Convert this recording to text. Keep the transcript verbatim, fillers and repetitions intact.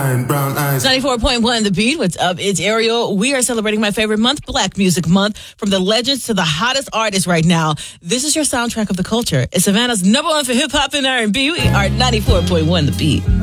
Brown eyes. ninety-four point one The Beat. What's up? It's Ariel. We are celebrating my favorite month, Black Music Month, from the legends to the hottest artists right now. This is your soundtrack of the culture. It's Savannah's number one for hip hop and R and B. We are ninety-four point one The Beat.